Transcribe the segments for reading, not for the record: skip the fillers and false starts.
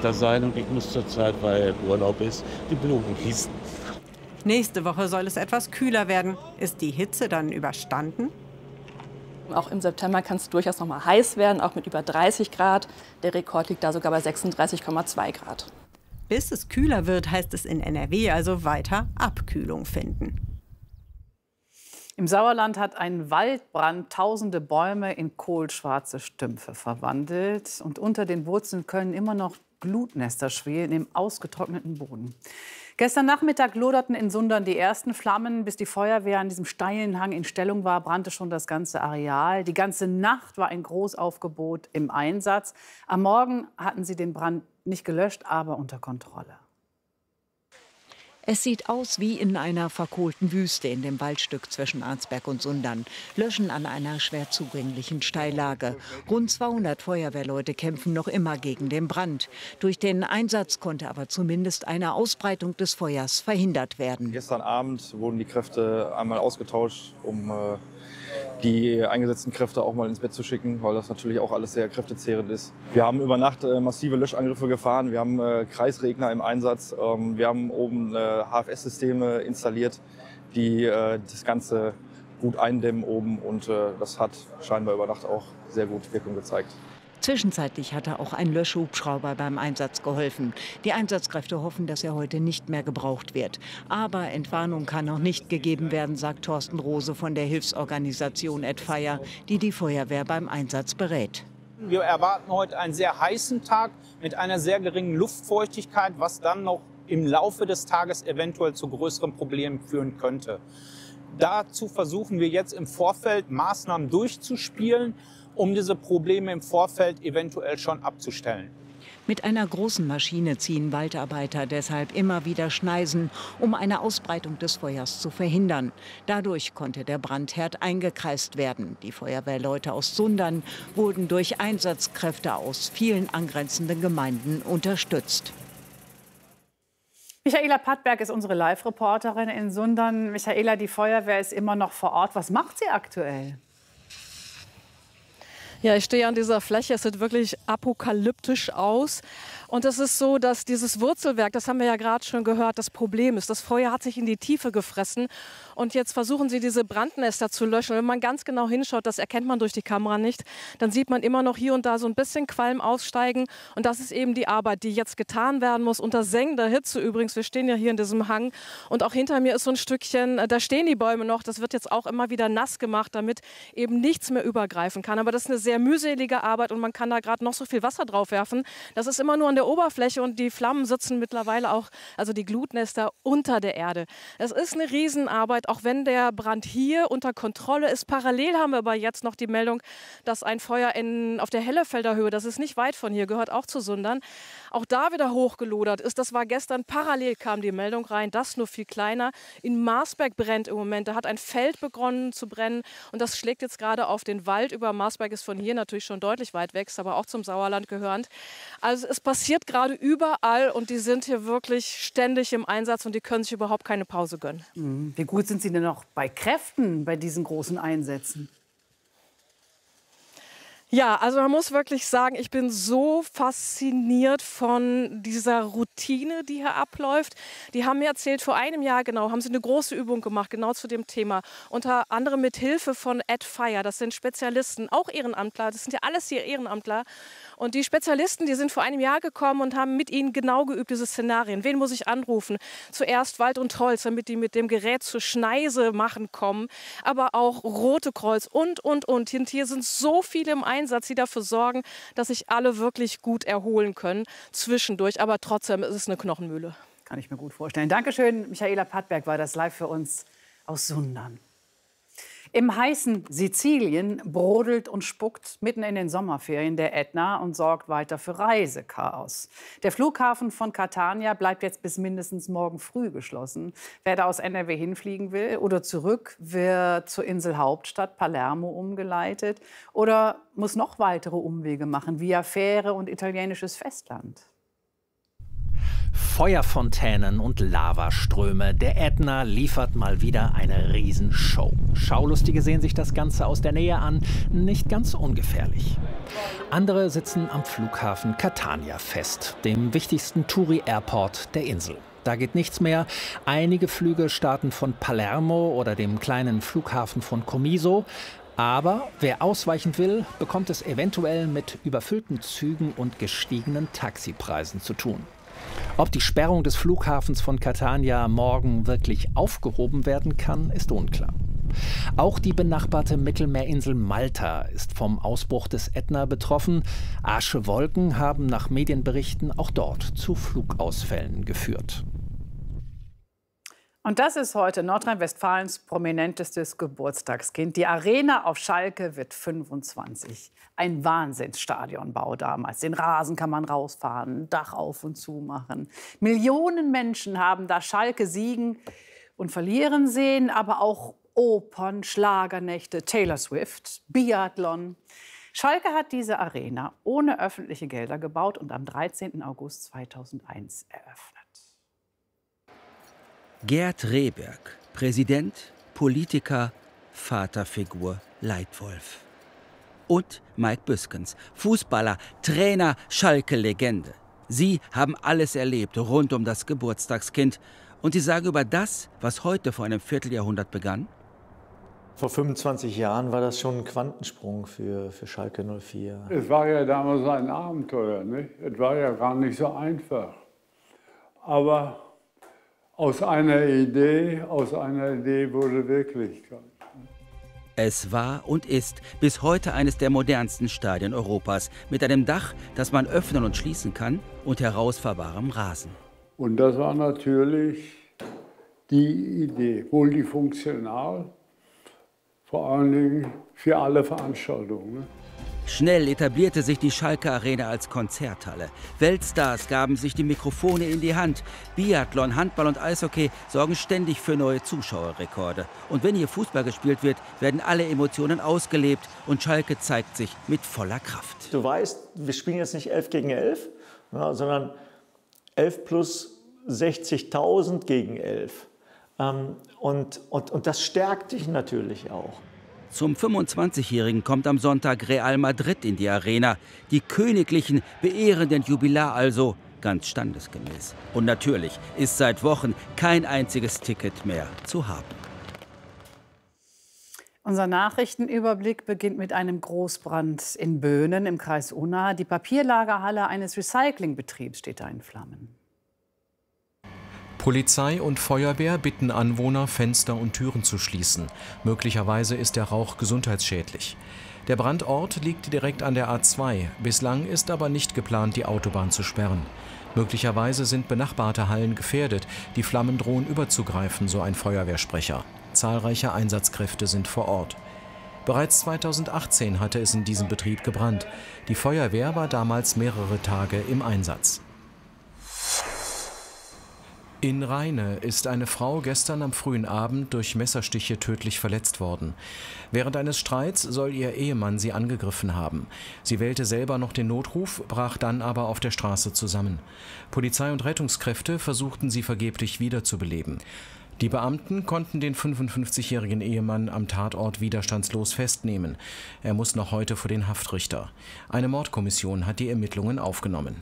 Wetter sein und ich muss zurzeit, weil Urlaub ist, die Blumen gießen. Nächste Woche soll es etwas kühler werden. Ist die Hitze dann überstanden? Auch im September kann es durchaus noch mal heiß werden, auch mit über 30 Grad. Der Rekord liegt da sogar bei 36,2 Grad. Bis es kühler wird, heißt es in NRW also weiter Abkühlung finden. Im Sauerland hat ein Waldbrand tausende Bäume in kohlschwarze Stümpfe verwandelt. Und unter den Wurzeln können immer noch Glutnester schwelen im ausgetrockneten Boden. Gestern Nachmittag loderten in Sundern die ersten Flammen. Bis die Feuerwehr an diesem steilen Hang in Stellung war, brannte schon das ganze Areal. Die ganze Nacht war ein Großaufgebot im Einsatz. Am Morgen hatten sie den Brand nicht gelöscht, aber unter Kontrolle. Es sieht aus wie in einer verkohlten Wüste in dem Waldstück zwischen Arnsberg und Sundern. Löschen an einer schwer zugänglichen Steillage. Rund 200 Feuerwehrleute kämpfen noch immer gegen den Brand. Durch den Einsatz konnte aber zumindest eine Ausbreitung des Feuers verhindert werden. Gestern Abend wurden die Kräfte einmal ausgetauscht, um die eingesetzten Kräfte auch mal ins Bett zu schicken, weil das natürlich auch alles sehr kräftezehrend ist. Wir haben über Nacht massive Löschangriffe gefahren, wir haben Kreisregner im Einsatz, wir haben oben HFS-Systeme installiert, die das Ganze gut eindämmen oben und das hat scheinbar über Nacht auch sehr gut Wirkung gezeigt. Zwischenzeitlich hatte auch ein Löschhubschrauber beim Einsatz geholfen. Die Einsatzkräfte hoffen, dass er heute nicht mehr gebraucht wird. Aber Entwarnung kann noch nicht gegeben werden, sagt Thorsten Rose von der Hilfsorganisation @Fire, die die Feuerwehr beim Einsatz berät. Wir erwarten heute einen sehr heißen Tag mit einer sehr geringen Luftfeuchtigkeit, was dann noch im Laufe des Tages eventuell zu größeren Problemen führen könnte. Dazu versuchen wir jetzt im Vorfeld Maßnahmen durchzuspielen, um diese Probleme im Vorfeld eventuell schon abzustellen. Mit einer großen Maschine ziehen Waldarbeiter deshalb immer wieder Schneisen, um eine Ausbreitung des Feuers zu verhindern. Dadurch konnte der Brandherd eingekreist werden. Die Feuerwehrleute aus Sundern wurden durch Einsatzkräfte aus vielen angrenzenden Gemeinden unterstützt. Michaela Pattberg ist unsere Live-Reporterin in Sundern. Michaela, die Feuerwehr ist immer noch vor Ort. Was macht sie aktuell? Ja, ich stehe an dieser Fläche. Es sieht wirklich apokalyptisch aus. Und es ist so, dass dieses Wurzelwerk, das haben wir ja gerade schon gehört, das Problem ist. Das Feuer hat sich in die Tiefe gefressen. Und jetzt versuchen sie, diese Brandnester zu löschen. Wenn man ganz genau hinschaut, das erkennt man durch die Kamera nicht, dann sieht man immer noch hier und da so ein bisschen Qualm aussteigen. Und das ist eben die Arbeit, die jetzt getan werden muss. Unter sengender Hitze übrigens. Wir stehen ja hier in diesem Hang. Und auch hinter mir ist so ein Stückchen, da stehen die Bäume noch. Das wird jetzt auch immer wieder nass gemacht, damit eben nichts mehr übergreifen kann. Aber das ist eine sehr mühselige Arbeit und man kann da gerade noch so viel Wasser drauf werfen. Das ist immer nur an der Oberfläche und die Flammen sitzen mittlerweile auch, also die Glutnester, unter der Erde. Es ist eine Riesenarbeit, auch wenn der Brand hier unter Kontrolle ist. Parallel haben wir aber jetzt noch die Meldung, dass ein Feuer auf der Hellefelder Höhe, das ist nicht weit von hier, gehört auch zu Sundern, auch da wieder hochgelodert ist. Das war gestern, parallel kam die Meldung rein, das nur viel kleiner. In Marsberg brennt im Moment, da hat ein Feld begonnen zu brennen und das schlägt jetzt gerade auf den Wald über. Marsberg ist von hier natürlich schon deutlich weit weg, aber auch zum Sauerland gehörend. Also es passiert gerade überall und die sind hier wirklich ständig im Einsatz und die können sich überhaupt keine Pause gönnen. Wie gut sind Sie denn noch bei Kräften bei diesen großen Einsätzen? Ja, also man muss wirklich sagen, ich bin so fasziniert von dieser Routine, die hier abläuft. Die haben mir erzählt, vor einem Jahr genau, haben sie eine große Übung gemacht, genau zu dem Thema. Unter anderem mit Hilfe von @Fire, das sind Spezialisten, auch Ehrenamtler, das sind ja alles hier Ehrenamtler. Und die Spezialisten, die sind vor einem Jahr gekommen und haben mit ihnen genau geübt, diese Szenarien. Wen muss ich anrufen? Zuerst Wald und Holz, damit die mit dem Gerät zur Schneise machen kommen. Aber auch Rote Kreuz und. Und hier sind so viele im Einsatz, die dafür sorgen, dass sich alle wirklich gut erholen können zwischendurch. Aber trotzdem ist es eine Knochenmühle. Kann ich mir gut vorstellen. Dankeschön, Michaela Pattberg war das live für uns aus Sundern. Im heißen Sizilien brodelt und spuckt mitten in den Sommerferien der Ätna und sorgt weiter für Reisechaos. Der Flughafen von Catania bleibt jetzt bis mindestens morgen früh geschlossen. Wer da aus NRW hinfliegen will oder zurück, wird zur Inselhauptstadt Palermo umgeleitet oder muss noch weitere Umwege machen via Fähre und italienisches Festland. Feuerfontänen und Lavaströme. Der Ätna liefert mal wieder eine Riesenshow. Schaulustige sehen sich das Ganze aus der Nähe an. Nicht ganz ungefährlich. Andere sitzen am Flughafen Catania fest, dem wichtigsten Touri-Airport der Insel. Da geht nichts mehr. Einige Flüge starten von Palermo oder dem kleinen Flughafen von Comiso. Aber wer ausweichen will, bekommt es eventuell mit überfüllten Zügen und gestiegenen Taxipreisen zu tun. Ob die Sperrung des Flughafens von Catania morgen wirklich aufgehoben werden kann, ist unklar. Auch die benachbarte Mittelmeerinsel Malta ist vom Ausbruch des Ätna betroffen. Aschewolken haben nach Medienberichten auch dort zu Flugausfällen geführt. Und das ist heute Nordrhein-Westfalens prominentestes Geburtstagskind. Die Arena auf Schalke wird 25. Ein Wahnsinnsstadionbau damals. Den Rasen kann man rausfahren, Dach auf und zu machen. Millionen Menschen haben da Schalke siegen und verlieren sehen, aber auch Opern, Schlagernächte, Taylor Swift, Biathlon. Schalke hat diese Arena ohne öffentliche Gelder gebaut und am 13. August 2001 eröffnet. Gerd Rehberg, Präsident, Politiker, Vaterfigur, Leitwolf. Und Mike Büskens, Fußballer, Trainer, Schalke-Legende. Sie haben alles erlebt rund um das Geburtstagskind. Und sie sagen über das, was heute vor einem Vierteljahrhundert begann: Vor 25 Jahren war das schon ein Quantensprung für Schalke 04. Es war ja damals ein Abenteuer, nicht? Es war ja gar nicht so einfach. Aber aus einer Idee wurde Wirklichkeit. Es war und ist bis heute eines der modernsten Stadien Europas, mit einem Dach, das man öffnen und schließen kann, und herausfahrbarem Rasen. Und das war natürlich die Idee, multifunktional, vor allen Dingen für alle Veranstaltungen. Ne? Schnell etablierte sich die Schalke Arena als Konzerthalle. Weltstars gaben sich die Mikrofone in die Hand. Biathlon, Handball und Eishockey sorgen ständig für neue Zuschauerrekorde. Und wenn hier Fußball gespielt wird, werden alle Emotionen ausgelebt und Schalke zeigt sich mit voller Kraft. Du weißt, wir spielen jetzt nicht 11 gegen 11, ja, sondern 11 plus 60.000 gegen 11. Und das stärkt dich natürlich auch. Zum 25-Jährigen kommt am Sonntag Real Madrid in die Arena. Die Königlichen beehren den Jubilar also ganz standesgemäß. Und natürlich ist seit Wochen kein einziges Ticket mehr zu haben. Unser Nachrichtenüberblick beginnt mit einem Großbrand in Böhnen im Kreis Unna. Die Papierlagerhalle eines Recyclingbetriebs steht da in Flammen. Polizei und Feuerwehr bitten Anwohner, Fenster und Türen zu schließen. Möglicherweise ist der Rauch gesundheitsschädlich. Der Brandort liegt direkt an der A2. Bislang ist aber nicht geplant, die Autobahn zu sperren. Möglicherweise sind benachbarte Hallen gefährdet. Die Flammen drohen überzugreifen, so ein Feuerwehrsprecher. Zahlreiche Einsatzkräfte sind vor Ort. Bereits 2018 hatte es in diesem Betrieb gebrannt. Die Feuerwehr war damals mehrere Tage im Einsatz. In Rheine ist eine Frau gestern am frühen Abend durch Messerstiche tödlich verletzt worden. Während eines Streits soll ihr Ehemann sie angegriffen haben. Sie wählte selber noch den Notruf, brach dann aber auf der Straße zusammen. Polizei und Rettungskräfte versuchten sie vergeblich wiederzubeleben. Die Beamten konnten den 55-jährigen Ehemann am Tatort widerstandslos festnehmen. Er muss noch heute vor den Haftrichter. Eine Mordkommission hat die Ermittlungen aufgenommen.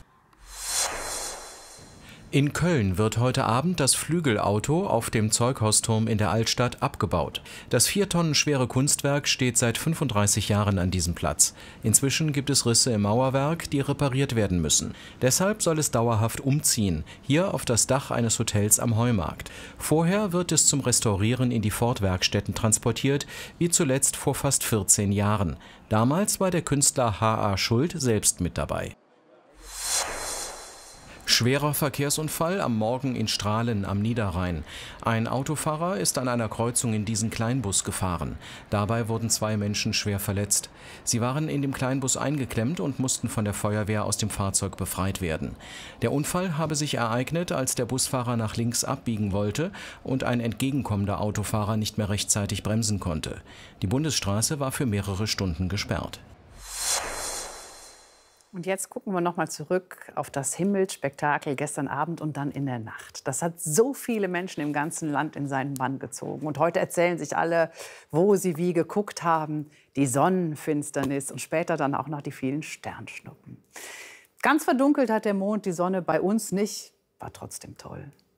In Köln wird heute Abend das Flügelauto auf dem Zeughausturm in der Altstadt abgebaut. Das 4 Tonnen schwere Kunstwerk steht seit 35 Jahren an diesem Platz. Inzwischen gibt es Risse im Mauerwerk, die repariert werden müssen. Deshalb soll es dauerhaft umziehen, hier auf das Dach eines Hotels am Heumarkt. Vorher wird es zum Restaurieren in die Ford-Werkstätten transportiert, wie zuletzt vor fast 14 Jahren. Damals war der Künstler H.A. Schuld selbst mit dabei. Schwerer Verkehrsunfall am Morgen in Strahlen am Niederrhein. Ein Autofahrer ist an einer Kreuzung in diesen Kleinbus gefahren. Dabei wurden 2 Menschen schwer verletzt. Sie waren in dem Kleinbus eingeklemmt und mussten von der Feuerwehr aus dem Fahrzeug befreit werden. Der Unfall habe sich ereignet, als der Busfahrer nach links abbiegen wollte und ein entgegenkommender Autofahrer nicht mehr rechtzeitig bremsen konnte. Die Bundesstraße war für mehrere Stunden gesperrt. Und jetzt gucken wir noch mal zurück auf das Himmelsspektakel gestern Abend und dann in der Nacht. Das hat so viele Menschen im ganzen Land in seinen Bann gezogen. Und heute erzählen sich alle, wo sie wie geguckt haben. Die Sonnenfinsternis und später dann auch noch die vielen Sternschnuppen. Ganz verdunkelt hat der Mond die Sonne bei uns nicht, war trotzdem toll.